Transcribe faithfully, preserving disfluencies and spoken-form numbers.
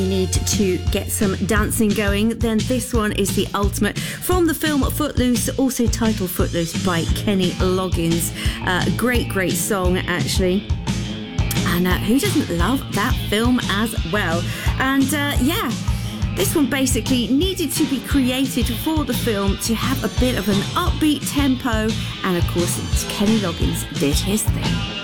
You need to get some dancing going, then this one is the ultimate. From the film Footloose, also titled Footloose by Kenny Loggins. Uh, great, great song, actually. And uh, who doesn't love that film as well? And uh, yeah, this one basically needed to be created for the film to have a bit of an upbeat tempo. And of course, Kenny Loggins did his thing.